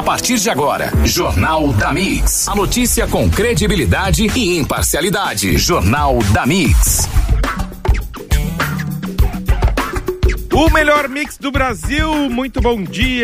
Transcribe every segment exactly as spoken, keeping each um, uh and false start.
partir de agora, Jornal da Mix. A notícia com credibilidade e imparcialidade. Jornal da Mix. O melhor mix do Brasil. Muito bom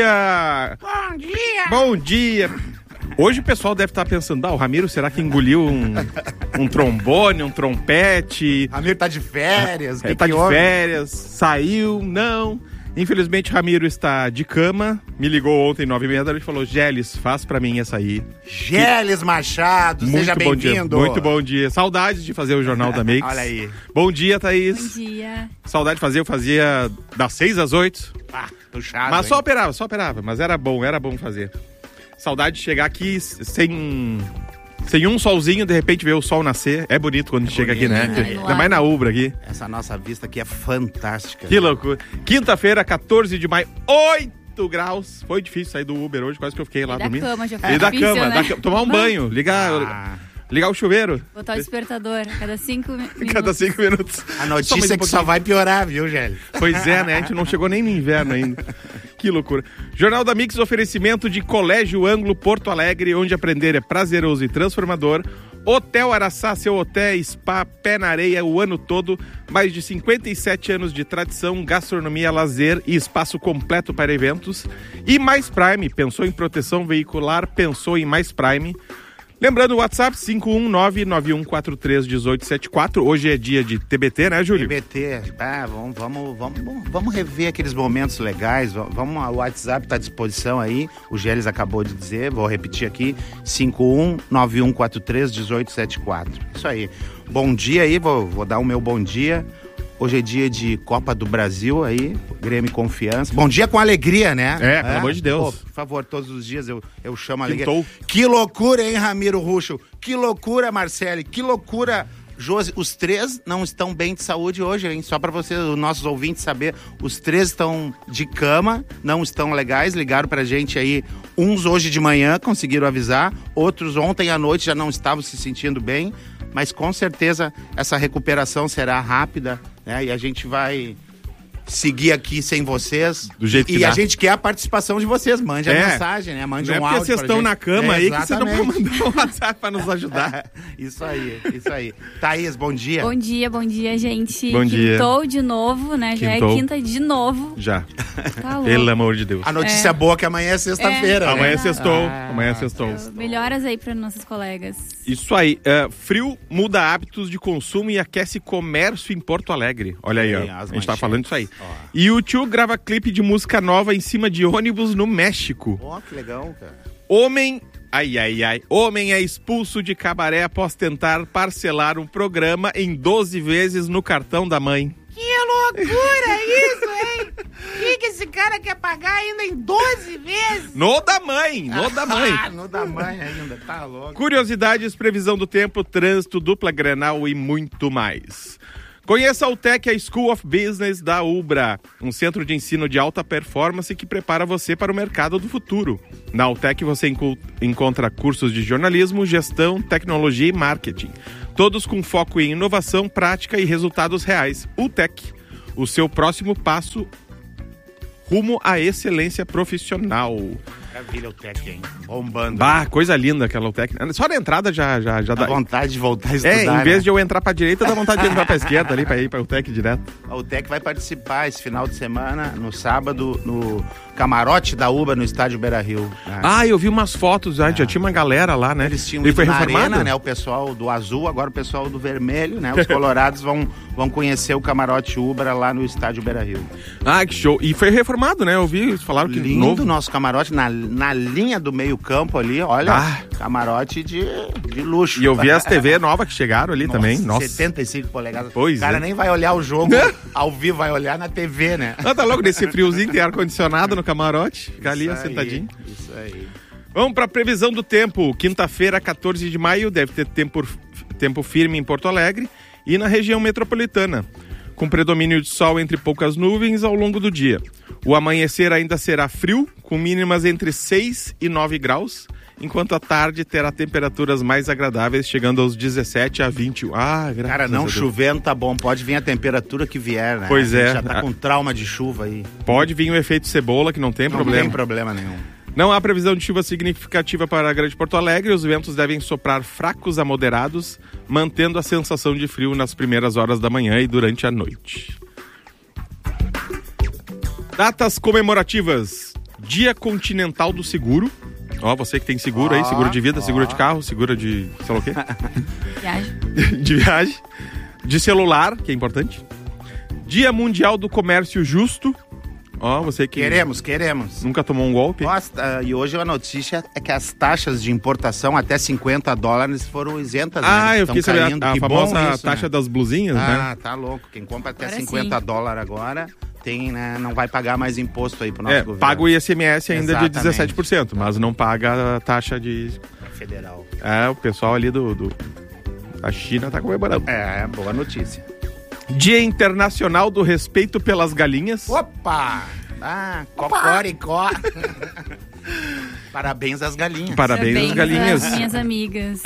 dia. Bom dia. Bom dia. Hoje o pessoal deve estar pensando, ah, o Ramiro, será que engoliu um, um trombone, um trompete? Ramiro tá de férias. Ele tá de houve? férias, saiu, não. Infelizmente, Ramiro está de cama. Me ligou ontem, nove e meia da noite, e falou, Gélis, faz pra mim essa aí. Gélis Machado, muito seja bem-vindo. Muito bom dia. Saudades de fazer o Jornal da Mix. Olha aí. Bom dia, Thaís. Bom dia. Saudade de fazer, eu fazia das seis às oito. Ah, puxado, Mas hein? só operava, só operava. Mas era bom, era bom fazer. Saudade de chegar aqui sem, sem um solzinho, de repente ver o sol nascer. É bonito quando a gente chega aqui, né? né? Ainda mais na Ubra aqui. Essa nossa vista aqui é fantástica. Que loucura. Quinta-feira, quatorze de maio, oito graus. Foi difícil sair do Uber hoje, quase que eu fiquei lá e dormindo. Da cama já foi E da difícil, cama, né? da cama, tomar um banho, ligar, Ah. ligar o chuveiro. Botar o despertador a cada cinco minutos. Cada cinco minutos. A Só mais notícia um é que pouquinho. só vai piorar, viu, Gélis? Pois é, né? A gente não chegou nem no inverno ainda. Que loucura. Jornal da Mix, oferecimento de Colégio Ângulo Porto Alegre, onde aprender é prazeroso e transformador. Hotel Araçá, seu hotel, spa, pé na areia o ano todo. Mais de cinquenta e sete anos de tradição, gastronomia, lazer e espaço completo para eventos. E Mais Prime, pensou em proteção veicular, pensou em Mais Prime. Lembrando o WhatsApp cinco um nove nove um quatro três um oito sete quatro. Hoje é dia de T B T, né, Júlio? T B T, ah, vamos, vamos, vamos, vamos rever aqueles momentos legais. Vamos, o WhatsApp está à disposição aí. O Gélis acabou de dizer, vou repetir aqui: cinco um nove um quatro três um oito sete quatro. Isso aí. Bom dia aí, vou, vou dar o meu bom dia. Hoje é dia de Copa do Brasil aí, Grêmio Confiança. Bom dia com alegria, né? É, pelo amor de Deus. Pô, por favor, todos os dias eu, eu chamo a alegria. Quintou. Que loucura, hein, Ramiro Ruschel? Que loucura, Marcele? Que loucura, Josi? Os três não estão bem de saúde hoje, hein? Só para vocês, os nossos ouvintes, saber. Os três estão de cama, não estão legais. Ligaram pra gente aí, uns hoje de manhã, conseguiram avisar. Outros ontem à noite já não estavam se sentindo bem. Mas com certeza essa recuperação será rápida, né? E a gente vai seguir aqui sem vocês. Do jeito que E dá. a gente quer a participação de vocês. Mande É. a mensagem, né? Mande Não é um porque áudio vocês pra estão gente. na cama É, aí que vocês não vão exatamente. mandar um WhatsApp para nos ajudar. Isso aí, isso aí. Thaís, bom dia. Bom dia, bom dia, gente. Bom dia. Quintou de novo, né? Já Quintou. é quinta de novo. Já. Tá louco. Pelo amor de Deus. A notícia É. boa é que amanhã é sexta-feira. É. né? Amanhã sextou. Ah. Amanhã sextou. Melhoras aí para nossos colegas. Isso aí. é, frio muda hábitos de consumo e aquece comércio em Porto Alegre. Olha aí, ó. Aí, as A gente tá manchetes. falando disso aí. Ó. E o tio grava clipe de música nova em cima de ônibus no México. Ó, que legal, cara. Homem... Ai, ai, ai. Homem é expulso de cabaré após tentar parcelar um programa em doze vezes no cartão da mãe. Que loucura isso, hein? O que, que esse cara quer pagar ainda em doze vezes? No da mãe! No da mãe! Ah, no da mãe ainda, tá louco. Curiosidades, previsão do tempo, trânsito, dupla Grenal e muito mais. Conheça a UTEC, a School of Business da Ubra, um centro de ensino de alta performance que prepara você para o mercado do futuro. Na UTEC você enco- encontra cursos de jornalismo, gestão, tecnologia e marketing. Todos com foco em inovação, prática e resultados reais. UTEC, o seu próximo passo rumo à excelência profissional. Maravilha o Tec, hein? Bombando. Bah, coisa linda aquela UTEC. Só na entrada já, já, já Dá dá... vontade de voltar a estudar, É, em vez né? de eu entrar pra direita, dá vontade de entrar pra esquerda ali, pra ir pra UTEC direto. A UTEC vai participar esse final de semana, no sábado, no camarote da Uba, no estádio Beira-Rio. Né? Ah, eu vi umas fotos, já, já tinha uma galera lá, né? Eles tinham Ele ido foi na reformado? arena, né? O pessoal do azul, agora o pessoal do vermelho, né? Os colorados vão, vão conhecer o camarote Ubra lá no estádio Beira-Rio. Ah, que show. E foi reformado, né? Eu vi, eles falaram que Lindo novo. nosso camarote, na, na linha do meio campo ali, olha, Ah. camarote de, de luxo. E eu vi as T V novas que chegaram ali Nossa, também. Nossa. setenta e cinco polegadas. Pois o cara é. nem vai olhar o jogo ao vivo, vai olhar na T V, né? Ah, tá logo nesse friozinho, tem ar-condicionado no camarote. Fica ali, Isso ó, aí, sentadinho. Isso aí. Vamos pra previsão do tempo. Quinta-feira, quatorze de maio, deve ter tempo, tempo firme em Porto Alegre e na região metropolitana, com predomínio de sol entre poucas nuvens ao longo do dia. O amanhecer ainda será frio, com mínimas entre seis e nove graus, enquanto a tarde terá temperaturas mais agradáveis, chegando aos dezessete a vinte e um. Ah, graças Cara, a não Deus. chovendo tá bom, pode vir a temperatura que vier, né? Pois A gente é. já tá com trauma de chuva aí. Pode vir o efeito cebola, que não tem Não problema. tem problema nenhum. Não há previsão de chuva significativa para a Grande Porto Alegre. Os ventos devem soprar fracos a moderados, mantendo a sensação de frio nas primeiras horas da manhã e durante a noite. Datas comemorativas. Dia Continental do Seguro. Ó, você que tem seguro aí, seguro de vida, seguro de carro, seguro de sei lá o quê. Viagem. De viagem. De celular, que é importante. Dia Mundial do Comércio Justo. Ó, você que Queremos, queremos. nunca tomou um golpe. Nossa, e hoje a notícia é que as taxas de importação até cinquenta dólares foram isentas, Ah, né? eu fiquei Estão sabendo. caindo. A Que famosa bom isso, taxa né? das blusinhas, né? Ah, tá louco. Quem compra até Agora cinquenta sim. dólares agora tem, né, não vai pagar mais imposto aí pro nosso É, governo. paga o I C M S ainda Exatamente. de dezessete por cento, mas não paga a taxa de... Federal. É, o pessoal ali do... do... A China tá comemorando. É, boa notícia. Dia Internacional do Respeito pelas Galinhas. Opa! Ah, cocoricó. Parabéns às galinhas. Parabéns às galinhas. às minhas amigas.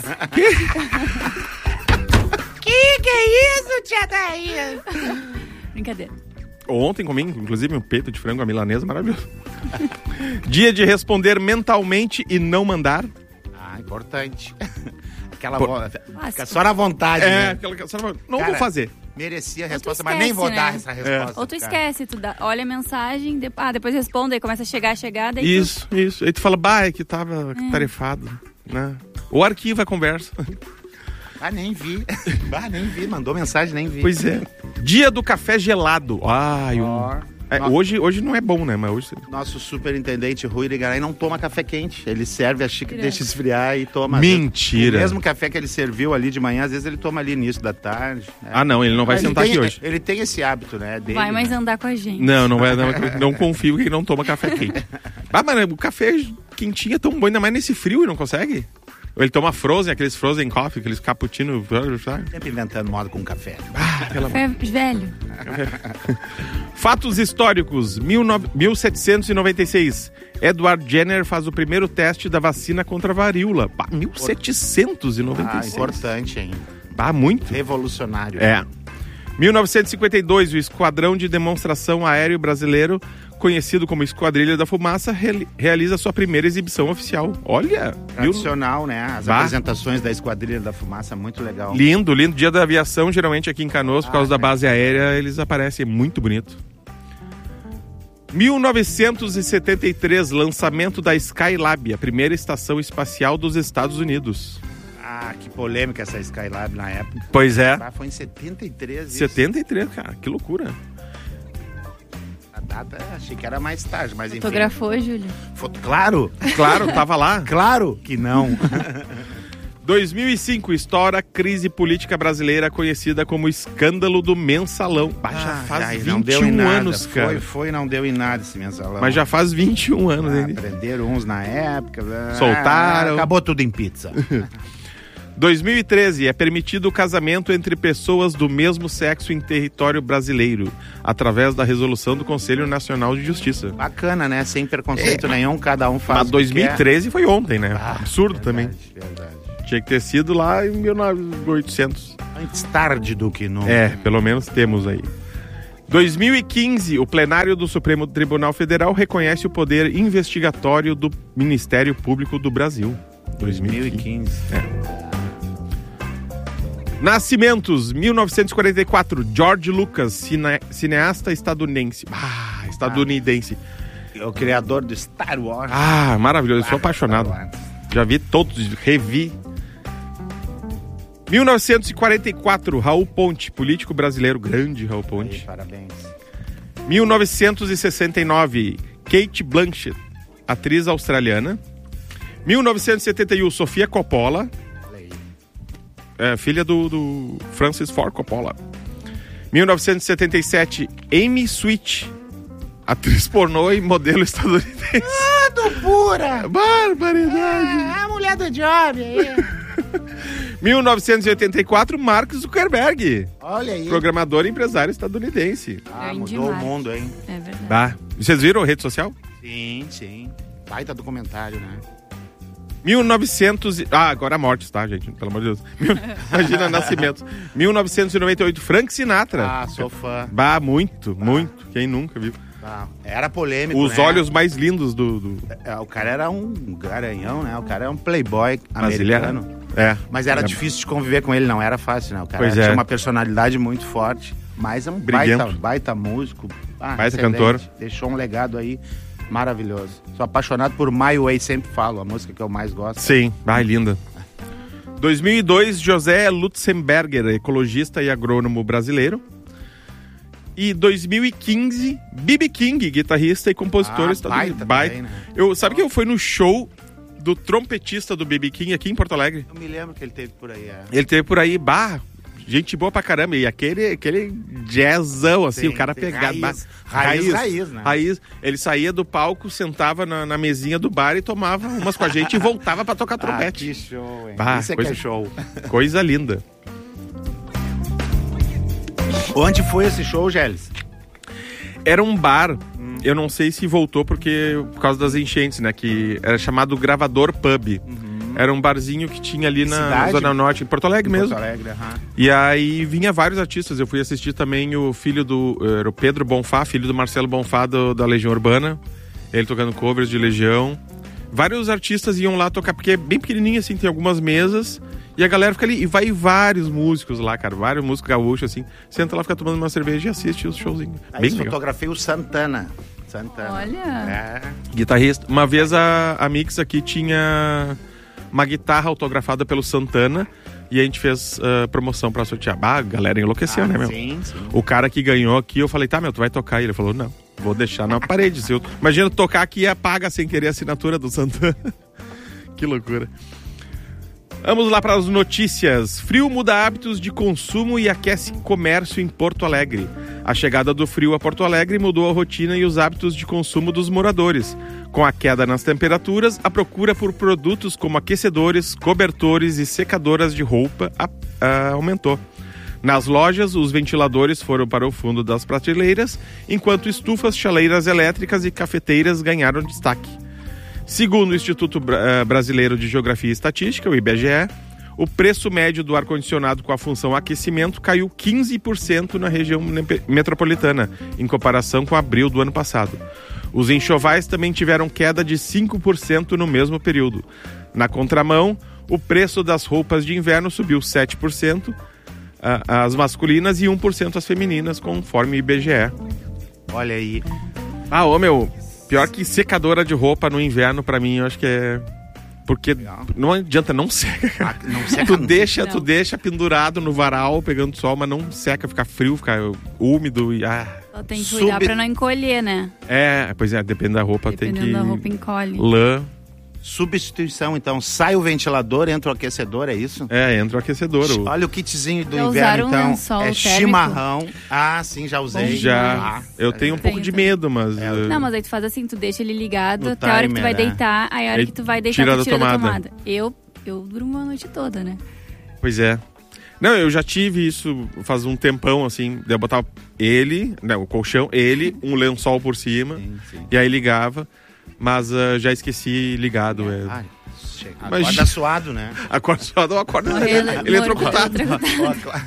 Que que é isso, tia Thaís? Brincadeira. Ontem comi, inclusive, um peito de frango à milanesa maravilhoso. Dia de responder mentalmente e não mandar. Ah, importante. Aquela Por- vo... Ah, Fica se- só na vontade, É, né? aquela que você fala, não Cara, vou fazer. Merecia a Ou tu resposta, mas nem esquece, vou né? dar essa resposta. Ou tu cara. esquece, tu dá, olha a mensagem, de, ah, depois responde, aí começa a chegar, chegar, daí Isso, isso. Aí tu fala, bah, é que tava tarefado, né? Ou arquiva a conversa. Ah, nem vi. Ah, nem vi. Mandou mensagem, nem vi. Pois é. Dia do café gelado. Ai, um... Ó, é, nossa. hoje, hoje não é bom, né? Mas hoje... Nosso superintendente Rui Ligaray não toma café quente. Ele serve a xícara, Credo. deixa esfriar e toma. Mentira. O mesmo café que ele serviu ali de manhã, às vezes ele toma ali início da tarde. né? Ah, não, ele não vai Ele sentar tem- aqui hoje. Ele tem esse hábito, né? Dele, vai mais né? andar com a gente. Não, não vai. Não, não confio que ele não toma café quente. Ah, mas o café quentinho é tão bom, ainda mais nesse frio, e não consegue? Ou ele toma frozen, aqueles frozen coffee, aqueles cappuccino, sabe? Sempre inventando moda com café. Ah, pela... Café velho. Fatos históricos. mil setecentos e noventa e seis. Edward Jenner faz o primeiro teste da vacina contra a varíola. Bah, mil setecentos e noventa e Ah, seis. importante, hein? Bah, muito. Revolucionário. É. mil novecentos e cinquenta e dois, o Esquadrão de Demonstração Aéreo Brasileiro, conhecido como Esquadrilha da Fumaça, re- realiza sua primeira exibição oficial. Olha, viu? Tradicional, né? As Bah. apresentações da Esquadrilha da Fumaça, muito legal. Lindo, lindo. Dia da aviação, geralmente aqui em Canoas, por Ah, causa da é. base aérea, eles aparecem. É muito bonito. mil novecentos e setenta e três, lançamento da Skylab, a primeira estação espacial dos Estados Unidos. Ah, que polêmica essa Skylab na época. Pois é. Ah, foi em setenta e três isso. setenta e três, cara, que loucura. A data, achei que era mais tarde, mas enfim. Fotografou, Júlio? Foto... Claro, Claro, tava lá. claro que não. dois mil e cinco, estoura a crise política brasileira conhecida como escândalo do mensalão. Bah, já Ah, faz ai, vinte não e deu em um nada. anos, foi, cara. Foi, não deu em nada esse mensalão. Mas já faz vinte e um anos, Ah, hein? prenderam uns na época. ah, Soltaram. Acabou tudo em pizza. dois mil e treze, é permitido o casamento entre pessoas do mesmo sexo em território brasileiro, através da resolução do Conselho Nacional de Justiça. Bacana, né? Sem preconceito nenhum, cada um faz Mas o que dois mil e quer. treze foi ontem, né? Ah, Absurdo verdade, também. Verdade. Tinha que ter sido lá em mil e oitocentos. Antes tarde do que nunca. É, pelo menos temos aí. dois mil e quinze, o plenário do Supremo Tribunal Federal reconhece o poder investigatório do Ministério Público do Brasil. dois mil e quinze. Nascimentos, mil novecentos e quarenta e quatro, George Lucas, cine- cineasta estadunidense. Ah, estadunidense. O criador do Star Wars. Ah, maravilhoso, eu sou Ah, apaixonado. Star Wars. Já vi todos, revi. mil novecentos e quarenta e quatro, Raul Ponte, político brasileiro, grande Raul Aí, Ponte. parabéns. mil novecentos e sessenta e nove, Kate Blanchett, atriz australiana. mil novecentos e setenta e um, Sofia Coppola, Olha aí. é, filha do, do Francis Ford Coppola. mil novecentos e setenta e sete, Amy Switch, atriz pornô e modelo estadunidense. Tudo pura. Barbaridade. Ah, a mulher do job aí. mil novecentos e oitenta e quatro, Mark Zuckerberg, Olha aí. programador e empresário estadunidense. Ah, Grande mudou o Mark. mundo, hein? É verdade. Ah, vocês viram a rede social? Sim, sim. Baita documentário, né? mil e novecentos... e- Ah, agora a morte, tá, gente? Pelo amor de Deus. Mil- Imagina, nascimento. mil novecentos e noventa e oito, Frank Sinatra. Ah, sou fã. Bah, muito, muito. Quem nunca viu? Ah, era polêmico, Os né? olhos mais lindos do... do... É, o cara era um garanhão, né? O cara é um playboy Mas ele era... americano. É. Mas era É. difícil de conviver com ele, não era fácil, né? O cara Pois tinha é. uma personalidade muito forte, mas é um Briguento. baita, baita músico. Ah, Baita excelente. cantor. Deixou um legado aí maravilhoso. Sou apaixonado por My Way, sempre falo, a música que eu mais gosto. Sim, ai, linda. dois mil e dois, José Lutzenberger, ecologista e agrônomo brasileiro. E dois mil e quinze, B B King, guitarrista e compositor Ah, estadunidense. baita também, né? Eu, sabe que eu fui no show do trompetista do B B King aqui em Porto Alegre? Eu me lembro que ele teve por aí. É. Ele teve por aí, bah, gente boa pra caramba. E aquele, aquele jazzão, assim, Sim, o cara sim. pegado. Raiz. bah, Raiz, raiz, né? Raiz. Ele saía do palco, sentava na, na mesinha do bar e tomava umas com a gente e voltava pra tocar Ah, trompete. que show, hein? Bah, Isso é coisa- que é show. Coisa linda. Onde foi esse show, Gélis? Era um bar, eu não sei se voltou porque por causa das enchentes, né? Que era chamado Gravador Pub. Era um barzinho que tinha ali na, na Cidade? Zona Norte, em Porto Alegre mesmo. Porto Alegre, aham. E aí vinha vários artistas. Eu fui assistir também o filho do... Era o Pedro Bonfá, filho do Marcelo Bonfá do- da Legião Urbana. Ele tocando covers de Legião. Vários artistas iam lá tocar, porque é bem pequenininho assim, tem algumas mesas. E a galera fica ali, e vai vários músicos lá, cara. Vários músicos gaúchos, assim. Senta lá, fica tomando uma cerveja e assiste os showzinhos. Aí Bem legal. fotografei o Santana. Santana. Olha. É. Guitarrista. Uma vez a, a Mix aqui tinha uma guitarra autografada pelo Santana e a gente fez uh, promoção pra sortear. Ah, a galera enlouqueceu, Ah, né, meu? Sim, sim. O cara que ganhou aqui, eu falei, tá, meu, tu vai tocar? E ele falou, não, vou deixar na parede. Se eu... Imagina tocar aqui e apaga sem querer a assinatura do Santana. Que loucura. Vamos lá para as notícias. Frio muda hábitos de consumo e aquece comércio em Porto Alegre. A chegada do frio a Porto Alegre mudou a rotina e os hábitos de consumo dos moradores. Com a queda nas temperaturas, a procura por produtos como aquecedores, cobertores e secadoras de roupa a, a, aumentou. Nas lojas, os ventiladores foram para o fundo das prateleiras, enquanto estufas, chaleiras elétricas e cafeteiras ganharam destaque. Segundo o Instituto Bra- Brasileiro de Geografia e Estatística, o I B G E, o preço médio do ar-condicionado com a função aquecimento caiu quinze por cento na região ne- metropolitana, em comparação com abril do ano passado. Os enxovais também tiveram queda de cinco por cento no mesmo período. Na contramão, o preço das roupas de inverno subiu sete por cento, a- as masculinas, e um por cento as femininas, conforme o I B G E. Olha aí. Ah, ô meu, pior que secadora de roupa no inverno, pra mim, eu acho que é... Porque Legal. não adianta, não seca. Ah, não seca, tu não. deixa, Não. tu deixa pendurado no varal, pegando sol, mas não seca, fica frio, fica úmido e... Ah. Só tem que cuidar Sub- pra não encolher, né? É, pois é, depende da roupa, Dependendo tem que... da roupa, encolhe. Lã, Substituição, então. Sai o ventilador, entra o aquecedor, é isso? é, entra o aquecedor. o- Olha o kitzinho do Já inverno, usaram então. lençol É térmico? chimarrão. Ah, sim, já usei. Já, Ah, eu tenho um Tem, pouco de tem. medo, mas... É, eh, Não, mas aí tu faz assim, tu deixa ele ligado No até a hora que tu timer, vai né? deitar, aí a hora Aí que tu vai deitar, tira tu da tira da tomada. tomada. Eu, eu durmo a noite toda, né? Pois é. Não, eu já tive isso faz um tempão, assim. Eu botava ele, né, o colchão, ele, um lençol por cima, Sim, sim. e aí ligava. Mas ah, já esqueci ligado. É. Ai, chega. Mas- Acorda suado, né? Acorda só, não acorda Ele- eletrocutado. Ó, claro.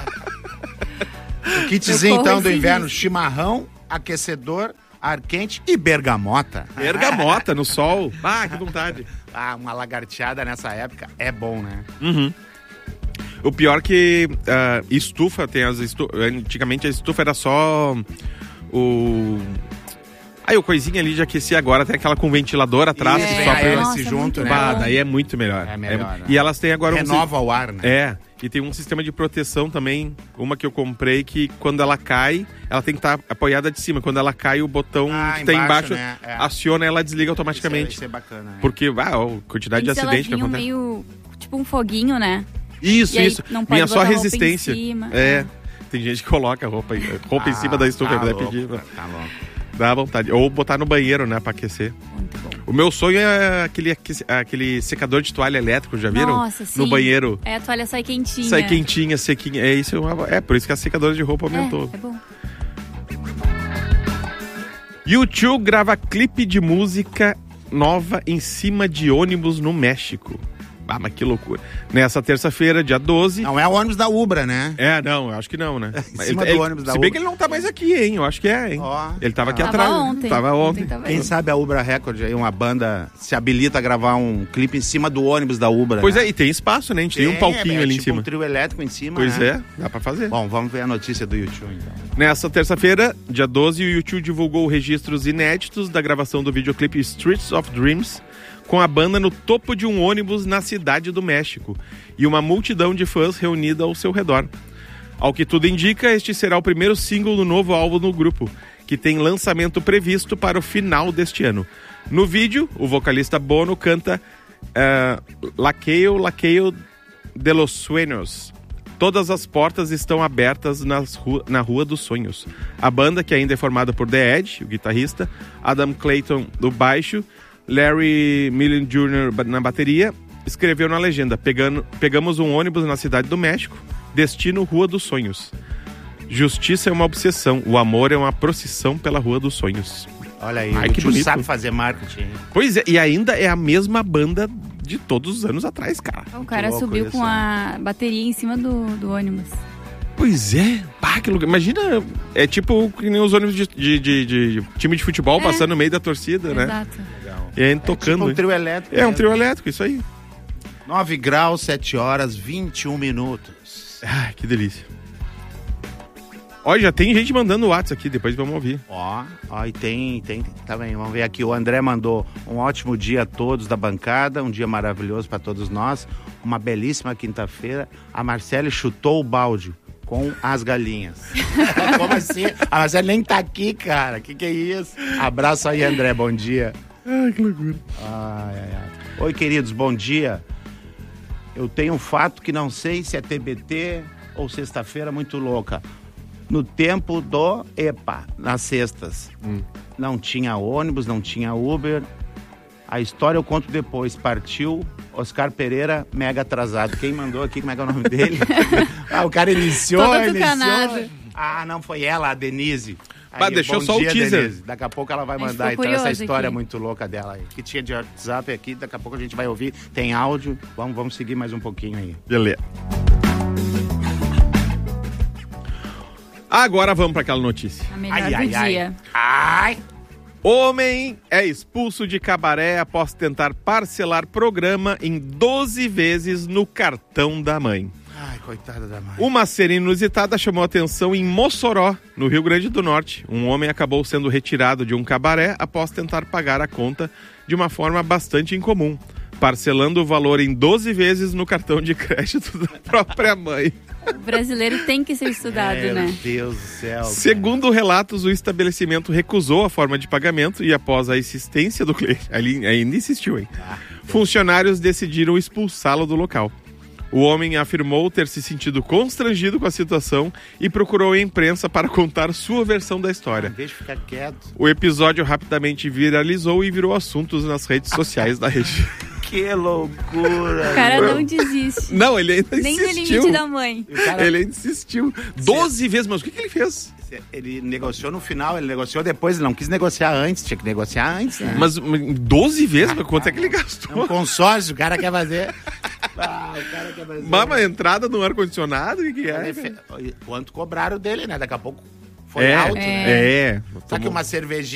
O kitzinho, Eu corro então, do esse inverno. risco. Chimarrão, aquecedor, ar quente e bergamota. Bergamota no sol. Ah, que vontade. Ah, uma lagarteada nessa época é bom, né? O pior que ah, estufa, tem as estu... antigamente a estufa era só o... Aí o coisinha ali de aquecer, agora tem aquela com ventilador atrás. Isso, que vem só a pra- hélice Nossa, junto, muito né? Bah, bom. daí é muito melhor. É melhor, né? E elas têm agora um... Renova o ar, né? É, e tem um sistema de proteção também, uma que eu comprei, que quando ela cai, ela tem que estar apoiada de cima. Quando ela cai, o botão Ah, que tem embaixo, embaixo né? É. aciona e ela desliga Isso é, automaticamente. isso é bacana, né? Porque, ah, a quantidade de Antes elas acidente que vinham acontece. meio, tipo um foguinho, né? Isso, E aí isso. não pode Vinha só botar roupa em resistência. cima. É. Tem gente que coloca roupa, roupa em cima da estufa, tá vai louco, pedir. cara, tá louco. Dá vontade. Ou botar no banheiro, né, pra aquecer. Muito bom. O meu sonho é aquele, aquece- aquele secador de toalha elétrico, já viram? Nossa, sim. No banheiro. É, a toalha sai quentinha. Sai quentinha, sequinha. É isso, é uma- é por isso que a secadora de roupa aumentou. É, é bom. U dois grava clipe de música nova em cima de ônibus no México. Ah, mas que loucura. Nessa terça-feira, dia doze... Não é o ônibus da Ubra, né? É, não, eu acho que não, né? Em cima ele, do ônibus da Se bem Ubra. que ele não tá mais aqui, hein? Eu acho que é, hein? Ó. Ele tava aqui Tava atrás. ontem. Tava ontem. Ontem tava Quem aí. sabe a Ubra Record aí, uma banda se habilita a gravar um clipe em cima do ônibus da Ubra. Pois né? é, e tem espaço, né? A gente tem, um palquinho é, ali tipo em cima. um trio elétrico em cima, Pois né? é, dá pra fazer. Bom, vamos ver a notícia do YouTube, então. Nessa terça-feira, dia doze, o YouTube divulgou registros inéditos da gravação do videoclipe Streets of Dreams, com a banda no topo de um ônibus na cidade do México e uma multidão de fãs reunida ao seu redor. Ao que tudo indica, este será o primeiro single do novo álbum do grupo, que tem lançamento previsto para o final deste ano. No vídeo, o vocalista Bono canta uh, Laqueo, Laqueo de los Sueños. Todas as portas estão abertas nas ru- na Rua dos Sonhos. A banda, que ainda é formada por The Edge, o guitarrista, Adam Clayton do baixo, Larry Millen Júnior na bateria, escreveu na legenda: Pegando, pegamos um ônibus na cidade do México, destino Rua dos Sonhos. Justiça é uma obsessão, o amor é uma procissão pela Rua dos Sonhos. Olha aí, Ai, o que tio bonito. sabe fazer marketing. Pois é, e ainda é a mesma banda de todos os anos atrás, cara. O cara louco subiu isso, com a bateria em cima do, do ônibus. Pois é, pá, que lugar. Imagina, é tipo que nem os ônibus de, de- de- de time de futebol É. passando no meio da torcida, né? Exato. E aí tocando. Tipo um hein? trio elétrico. É um mesmo. trio elétrico, isso aí. nove graus, sete horas, vinte e um minutos. Ai, que delícia. Olha, já tem gente mandando o WhatsApp aqui, depois vamos ouvir. Ó, ó, e tem, tem, tá bem, vamos ver aqui, o André mandou um ótimo dia a todos da bancada, um dia maravilhoso para todos nós, uma belíssima quinta-feira, a Marcele chutou o balde com as galinhas. Como assim? A Marcele nem tá aqui, cara, que que é isso? Abraço aí, André, bom dia. Ai, que loucura. Ai, ai, ai. Oi, queridos, bom dia. Eu tenho um fato que não sei se é T B T ou sexta-feira muito louca. No tempo do EPA, nas sextas, Hum. não tinha ônibus, não tinha Uber. A história eu conto depois. Partiu Oscar Pereira, mega atrasado. Quem mandou aqui, como é que é o nome dele? Ah, o cara iniciou, Todo iniciou. tucanado. Ah, não, foi ela, a Denise. Bah, deixou bom só o dia, teaser. Denise. Daqui a pouco ela vai A gente mandar ficou então essa curioso história aqui. muito louca dela aí. Que tinha de WhatsApp aqui, daqui a pouco a gente vai ouvir. Tem áudio. Vamos, vamos seguir mais um pouquinho aí. Beleza. Agora vamos para aquela notícia. A melhor Ai, do ai, ai. dia. Ai! Homem é expulso de cabaré após tentar parcelar programa em doze vezes no cartão da mãe. Ai, coitada da mãe. Uma cena inusitada chamou atenção em Mossoró, no Rio Grande do Norte. Um homem acabou sendo retirado de um cabaré após tentar pagar a conta de uma forma bastante incomum, parcelando o valor em doze vezes no cartão de crédito da própria mãe. O brasileiro tem que ser estudado, Meu né? Deus do céu. cara. Segundo relatos, o estabelecimento recusou a forma de pagamento e, após a insistência do cliente, ele ainda insistiu, hein? Funcionários decidiram expulsá-lo do local. O homem afirmou ter se sentido constrangido com a situação e procurou a imprensa para contar sua versão da história. Deixa eu ficar quieto. O episódio rapidamente viralizou e virou assuntos nas redes sociais da região. Que loucura. O cara não desiste. Não, ele ainda Nem no insistiu. limite da mãe. O cara, Ele ainda insistiu. Doze vezes, mas o que, que ele fez? ele negociou no final, ele negociou depois, ele não quis negociar antes, tinha que negociar antes, né? Mas doze vezes? Mas quanto é que ele É um gastou? consórcio, o cara quer fazer. Ah, o cara quer fazer. Mama, entrada no ar-condicionado? O que, que é? Ele fe- Quanto cobraram dele, né? Daqui a pouco foi É, alto, né? é. Só que uma cervejinha